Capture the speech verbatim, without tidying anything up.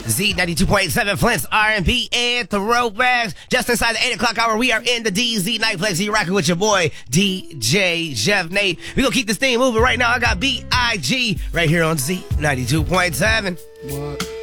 Z ninety-two point seven, Flint's R and B and throwbacks. Just inside the eight o'clock hour, we are in the D Z Nightplex. You rocking with your boy, D J Jeff Nate. We gonna keep this thing moving right now. I got B I G right here on Z ninety-two point seven. What?